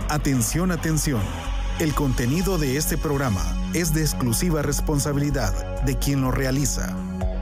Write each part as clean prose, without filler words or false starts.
Atención, atención. El contenido de este programa es de exclusiva responsabilidad de quien lo realiza.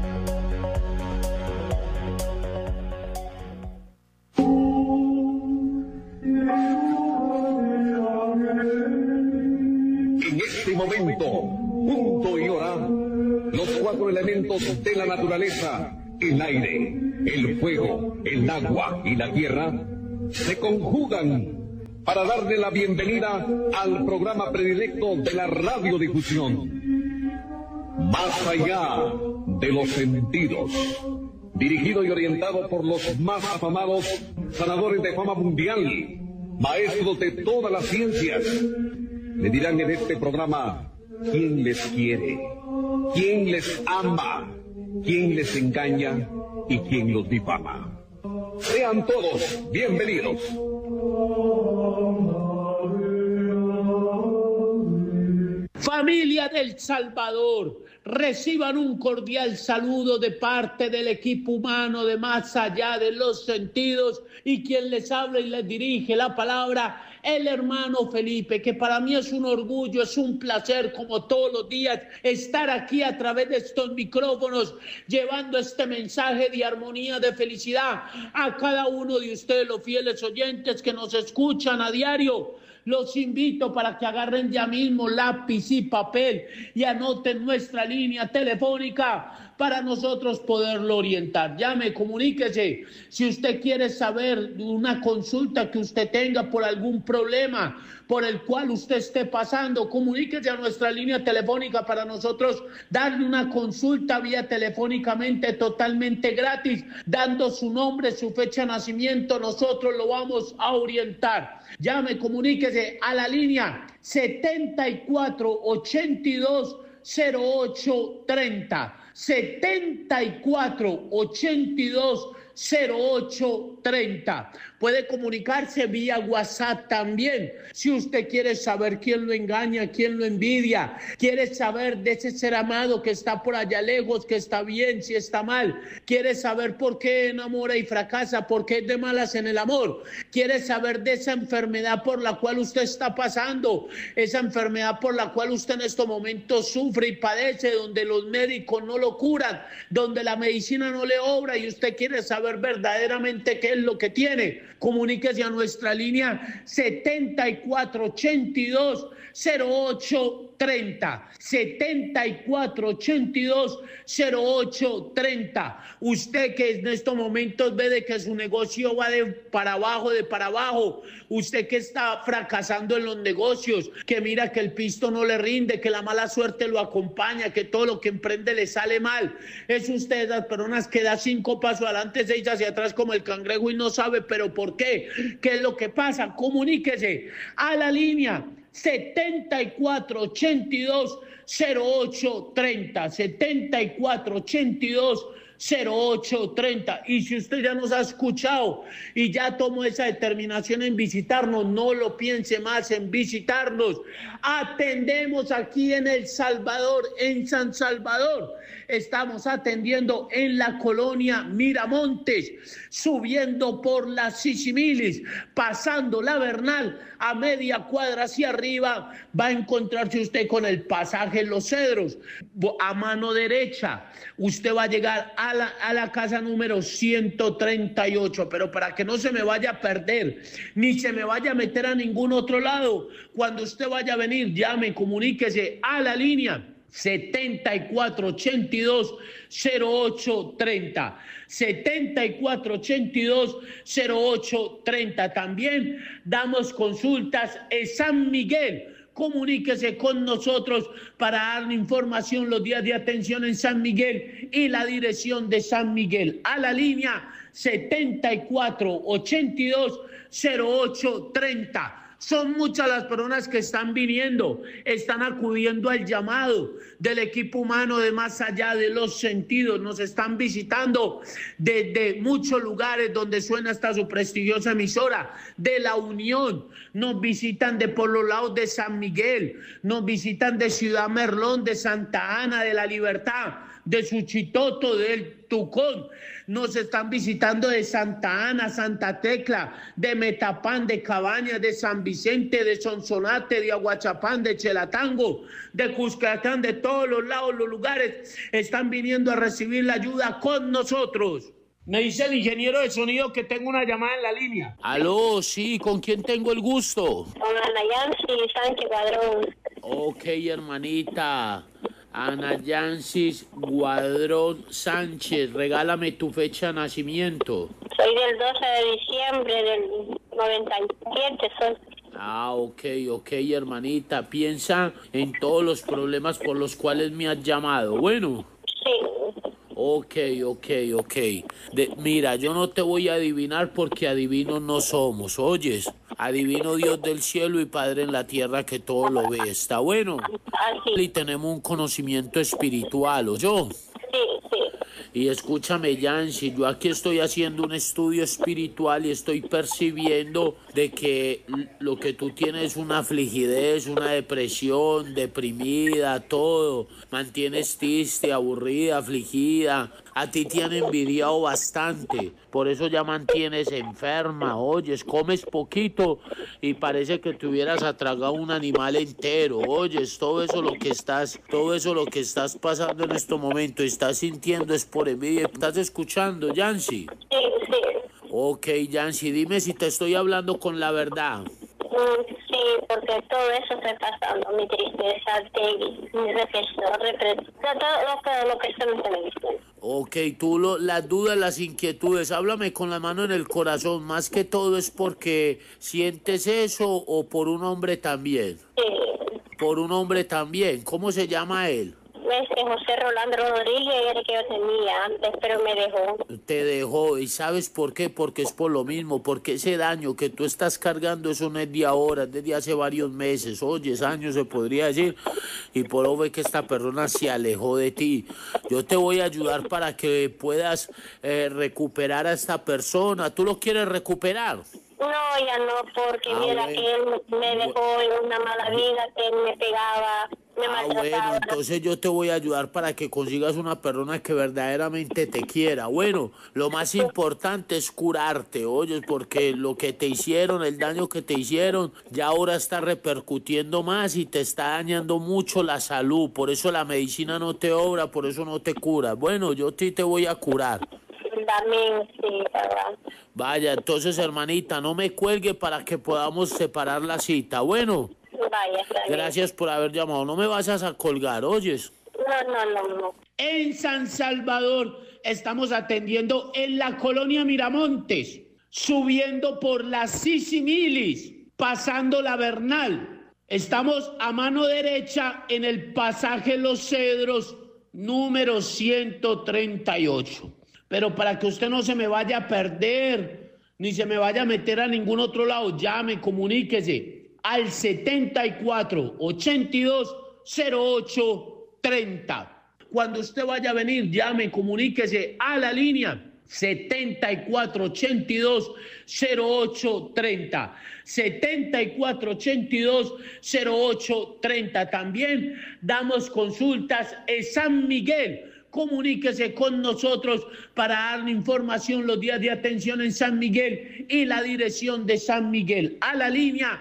En este momento, punto y hora, los cuatro elementos de la naturaleza, el aire, el fuego, el agua y la tierra, se conjugan para darle la bienvenida al programa predilecto de la radiodifusión, Más allá de los sentidos, dirigido y orientado por los más afamados sanadores de fama mundial, maestros de todas las ciencias. Le dirán en este programa quién les quiere, quién les ama, quién les engaña y quién los difama. Sean todos bienvenidos. Familia del Salvador, reciban un cordial saludo de parte del equipo humano de Más allá de los sentidos, y quien les habla y les dirige la palabra, el hermano Felipe, que para mí es un orgullo, es un placer como todos los días estar aquí a través de estos micrófonos llevando este mensaje de armonía, de felicidad a cada uno de ustedes, los fieles oyentes que nos escuchan a diario. Los invito para que agarren ya mismo lápiz y papel y anoten nuestra línea telefónica para nosotros poderlo orientar. Llame, comuníquese. Si usted quiere saber una consulta que usted tenga por algún problema por el cual usted esté pasando, comuníquese a nuestra línea telefónica para nosotros darle una consulta vía telefónicamente totalmente gratis, dando su nombre, su fecha de nacimiento, nosotros lo vamos a orientar. Llame, comuníquese a la línea 7482 0830, 7482 0830. Puede comunicarse vía WhatsApp también. Si usted quiere saber quién lo engaña, quién lo envidia, quiere saber de ese ser amado que está por allá lejos, que está bien, si está mal, quiere saber por qué enamora y fracasa, por qué es de malas en el amor, quiere saber de esa enfermedad por la cual usted está pasando, esa enfermedad por la cual usted en estos momentos sufre y padece, donde los médicos no lo curan, donde la medicina no le obra y usted quiere saber verdaderamente qué es lo que tiene, comuníquese a nuestra línea 7482 0830, 7482 0830. Usted que en estos momentos ve de que su negocio va de para abajo, usted que está fracasando en los negocios, que mira que el pisto no le rinde, que la mala suerte lo acompaña, que todo lo que emprende le sale mal, es usted las personas que da 5 pasos adelante, 6 hacia atrás como el cangrejo y no sabe, pero ¿por qué? ¿Qué es lo que pasa? Comuníquese a la línea 7482 0830, 7482 0830. Y si usted ya nos ha escuchado y ya tomó esa determinación en visitarnos, no lo piense más en visitarnos. Atendemos aquí en El Salvador, en San Salvador. Estamos atendiendo en la colonia Miramontes, subiendo por la Sisimilis, pasando la Bernal, a media cuadra hacia arriba, va a encontrarse usted con el pasaje Los Cedros. A mano derecha, usted va a llegar a la casa número 138, pero para que no se me vaya a perder, ni se me vaya a meter a ningún otro lado, cuando usted vaya a venir, llame, comuníquese a la línea 7482 0830, 7482 0830. También damos consultas en San Miguel. Comuníquese con nosotros para darle información los días de atención en San Miguel y la dirección de San Miguel a la línea 7482 0830. Son muchas las personas que están viniendo, están acudiendo al llamado del equipo humano de Más allá de los sentidos. Nos están visitando desde muchos lugares donde suena hasta su prestigiosa emisora de La Unión. Nos visitan de por los lados de San Miguel, nos visitan de Ciudad Merlón, de Santa Ana, de La Libertad. de Suchitoto, del Tucón. Nos están visitando de Santa Ana, Santa Tecla, de Metapán, de Cabañas, de San Vicente, de Sonsonate, de Aguachapán, de Chelatango, de Cuscatlán, de todos los lados, los lugares, están viniendo a recibir la ayuda con nosotros. Me dice el ingeniero de sonido que tengo una llamada en la línea. Aló, sí, ¿con quién tengo el gusto? Con Ana Yancy Sánchez Guadrón. Ok, hermanita. Ana Yancy Guadrón Sánchez, regálame tu fecha de nacimiento. Soy del 12 de diciembre del 97, soy. Ok, hermanita. Piensa en todos los problemas por los cuales me has llamado. Bueno. Sí. Ok. Mira, yo no te voy a adivinar porque adivinos no somos, ¿oyes? Adivino Dios del cielo y Padre en la tierra que todo lo ve, ¿está bueno? Así. Y tenemos un conocimiento espiritual, ¿oyó? Sí. Y escúchame, Yancy, yo aquí estoy haciendo un estudio espiritual y estoy percibiendo de que lo que tú tienes es una afligidez, una depresión, deprimida, todo. Mantienes triste, aburrida, afligida. A ti te han envidiado bastante, por eso ya mantienes enferma, oyes, comes poquito y parece que te hubieras atragado un animal entero, oyes, todo eso lo que estás pasando en este momento, estás sintiendo es por envidia, ¿estás escuchando, Yancy? Sí. Ok, Yancy, dime si te estoy hablando con la verdad. Sí, porque todo eso está pasando, mi tristeza, mi represión, todo lo que se me está diciendo. Ok, las dudas, las inquietudes, háblame con la mano en el corazón, más que todo es porque sientes eso o por un hombre también. Sí. Por un hombre también, ¿cómo se llama él? José Rolando Rodríguez era el que yo tenía antes, pero me dejó. Te dejó, ¿y sabes por qué? Porque es por lo mismo, porque ese daño que tú estás cargando, eso no es de ahora, es desde hace varios meses, oyes, años se podría decir, y por eso ve que esta persona se alejó de ti. Yo te voy a ayudar para que puedas recuperar a esta persona. ¿Tú lo quieres recuperar? No, ya no, porque mira que él me dejó en una mala vida, que él me pegaba, me maltrataba. Bueno, entonces yo te voy a ayudar para que consigas una persona que verdaderamente te quiera. Bueno, lo más importante es curarte, oyes, porque lo que te hicieron, el daño que te hicieron, ya ahora está repercutiendo más y te está dañando mucho la salud. Por eso la medicina no te obra, por eso no te cura. Bueno, yo sí te voy a curar. También, sí, ¿verdad? Vaya, entonces, hermanita, no me cuelgue para que podamos separar la cita. Bueno. Vaya, está bien. Gracias por haber llamado. No me vayas a colgar, ¿oyes? No. En San Salvador estamos atendiendo en la colonia Miramontes, subiendo por la Sisimilis, pasando la Bernal. Estamos a mano derecha en el pasaje Los Cedros, número 138. Pero para que usted no se me vaya a perder, ni se me vaya a meter a ningún otro lado, llame, comuníquese al 74820830. Cuando usted vaya a venir, llame, comuníquese a la línea 74820830. 74820830. También damos consultas en San Miguel. Comuníquese con nosotros para darle información los días de atención en San Miguel y la dirección de San Miguel. A la línea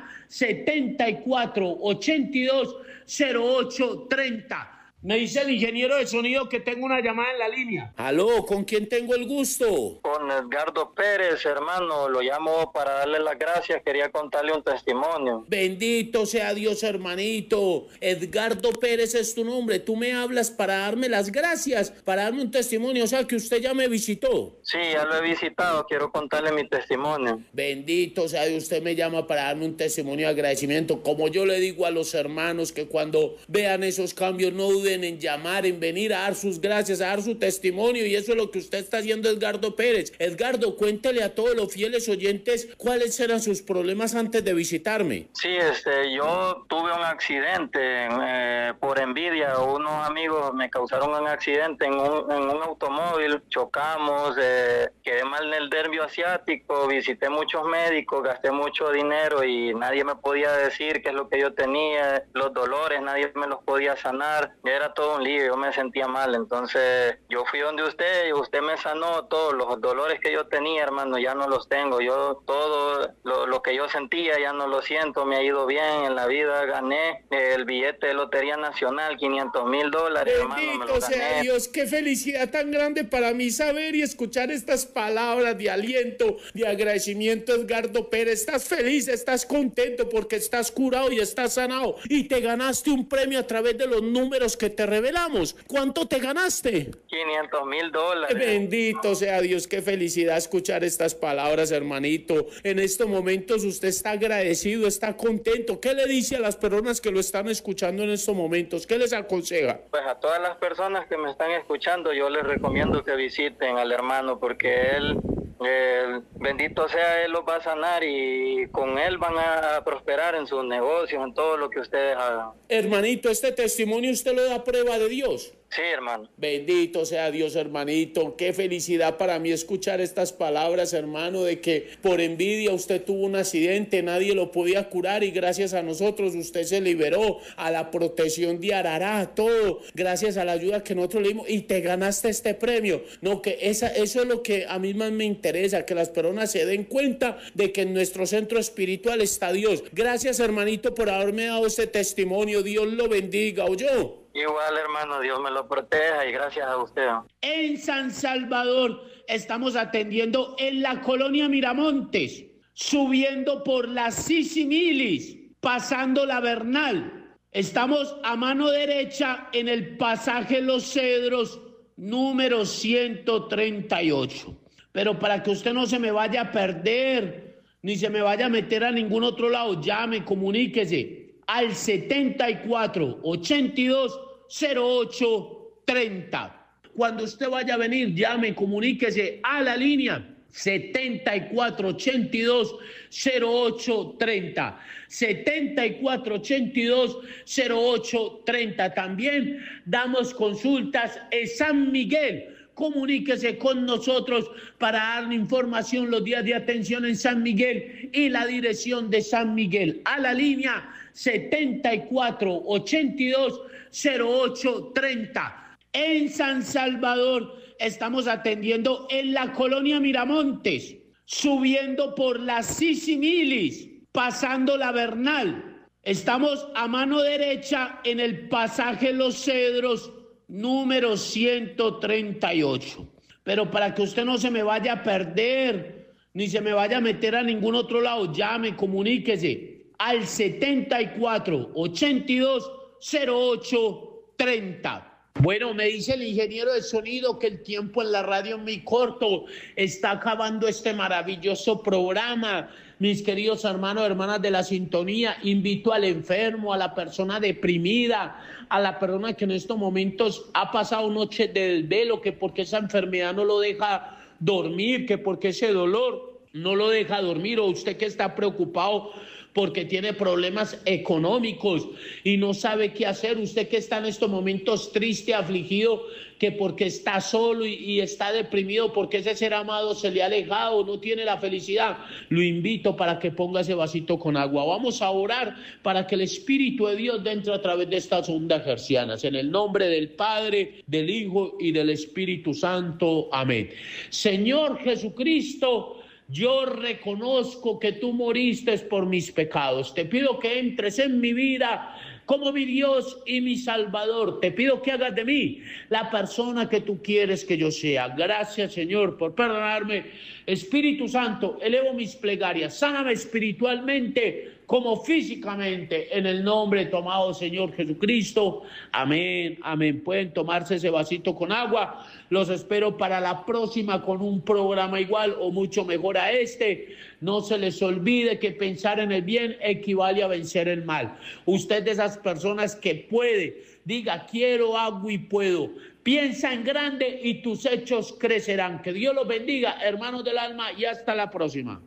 74820830. Me dice el ingeniero de sonido que tengo una llamada en la línea. Aló, ¿con quién tengo el gusto? Con Edgardo Pérez, hermano, lo llamo para darle las gracias, quería contarle un testimonio. Bendito sea Dios, hermanito. Edgardo Pérez es tu nombre, tú me hablas para darme las gracias, para darme un testimonio, o sea que usted ya me visitó. Sí, ya lo he visitado, quiero contarle mi testimonio. Bendito sea Dios, usted me llama para darme un testimonio de agradecimiento, como yo le digo a los hermanos que cuando vean esos cambios no duden en llamar, en venir a dar sus gracias, a dar su testimonio, y eso es lo que usted está haciendo, Edgardo Pérez. Edgardo, cuéntele a todos los fieles oyentes cuáles eran sus problemas antes de visitarme. Sí, yo tuve un accidente por envidia. Unos amigos me causaron un accidente en un automóvil, chocamos, quedé mal en el nervio asiático, visité muchos médicos, gasté mucho dinero y nadie me podía decir qué es lo que yo tenía, los dolores, nadie me los podía sanar. era todo un lío, yo me sentía mal. Entonces yo fui donde usted y usted me sanó todos los dolores que yo tenía, hermano, ya no los tengo. Yo todo lo que yo sentía ya no lo siento, me ha ido bien en la vida, gané el billete de Lotería Nacional, $500,000, hermano, me lo gané. Sea Dios, qué felicidad tan grande para mí saber y escuchar estas palabras de aliento, de agradecimiento, Edgardo Pérez. Estás feliz, estás contento porque estás curado y estás sanado y te ganaste un premio a través de los números que te revelamos. ¿Cuánto te ganaste? $500,000. Bendito sea Dios, qué felicidad escuchar estas palabras, hermanito. En estos momentos usted está agradecido, está contento. ¿Qué le dice a las personas que lo están escuchando en estos momentos? ¿Qué les aconseja? Pues a todas las personas que me están escuchando, yo les recomiendo que visiten al hermano, porque él, bendito sea, él los va a sanar y con él van a prosperar en sus negocios, en todo lo que ustedes hagan. Hermanito, este testimonio usted lo da prueba de Dios. Sí, hermano. Bendito sea Dios, hermanito. Qué felicidad para mí escuchar estas palabras, hermano, de que por envidia usted tuvo un accidente, nadie lo podía curar y gracias a nosotros usted se liberó, a la protección de Arará, todo, gracias a la ayuda que nosotros le dimos y te ganaste este premio. No, que eso es lo que a mí más me interesa, que las personas se den cuenta de que en nuestro centro espiritual está Dios. Gracias, hermanito, por haberme dado este testimonio. Dios lo bendiga, ¿oyó? Igual, hermano, Dios me lo proteja y gracias a usted. En San Salvador estamos atendiendo en la colonia Miramontes, subiendo por la Sisimilis, pasando la Bernal. Estamos a mano derecha en el pasaje Los Cedros, número 138. Pero para que usted no se me vaya a perder, ni se me vaya a meter a ningún otro lado, llame, comuníquese al 7482-0830. Cuando usted vaya a venir, llame, comuníquese a la línea 7482-0830. 7482-0830. También damos consultas en San Miguel. Comuníquese con nosotros para darle información los días de atención en San Miguel y la dirección de San Miguel. A la línea 7482-0830. En San Salvador estamos atendiendo en la colonia Miramontes, subiendo por la Sisimilis, pasando la Bernal. Estamos a mano derecha en el pasaje Los Cedros, número 138. Pero para que usted no se me vaya a perder, ni se me vaya a meter a ningún otro lado, llame, comuníquese al 7482-0830. Bueno, me dice el ingeniero de sonido que el tiempo en la radio es muy corto. Está acabando este maravilloso programa. Mis queridos hermanos, hermanas de la sintonía, invito al enfermo, a la persona deprimida, a la persona que en estos momentos ha pasado noches de desvelo, que porque esa enfermedad no lo deja dormir, que porque ese dolor no lo deja dormir, o usted que está preocupado porque tiene problemas económicos y no sabe qué hacer, usted que está en estos momentos triste, afligido, que porque está solo y está deprimido, porque ese ser amado se le ha alejado, no tiene la felicidad, lo invito para que ponga ese vasito con agua. Vamos a orar para que el Espíritu de Dios entre a través de estas ondas hercianas, en el nombre del Padre, del Hijo y del Espíritu Santo. Amén. Señor Jesucristo, yo reconozco que tú moriste por mis pecados. Te pido que entres en mi vida como mi Dios y mi Salvador. Te pido que hagas de mí la persona que tú quieres que yo sea. Gracias, Señor, por perdonarme. Espíritu Santo, elevo mis plegarias. Sáname espiritualmente como físicamente, en el nombre de tu amado Señor Jesucristo. Amén, amén. Pueden tomarse ese vasito con agua. Los espero para la próxima con un programa igual o mucho mejor a este. No se les olvide que pensar en el bien equivale a vencer el mal. Usted de esas personas que puede, diga quiero, hago y puedo. Piensa en grande y tus hechos crecerán. Que Dios los bendiga, hermanos del alma, y hasta la próxima.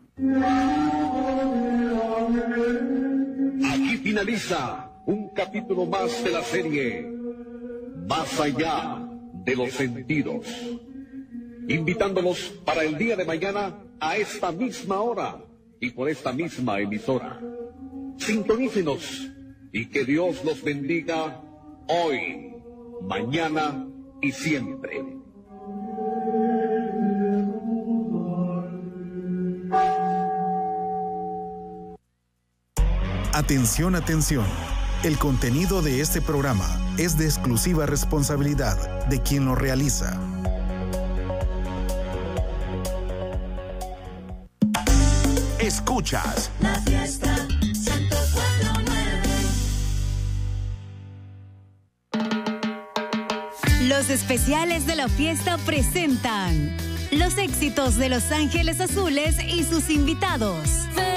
Aquí finaliza un capítulo más de la serie Más allá de los sentidos. Invitándolos para el día de mañana a esta misma hora y por esta misma emisora. Sintonícenos y que Dios los bendiga hoy mañana y siempre. Atención, atención. El contenido de este programa es de exclusiva responsabilidad de quien lo realiza. Escuchas La Fiesta 104.9. Los especiales de La Fiesta presentan los éxitos de Los Ángeles Azules y sus invitados.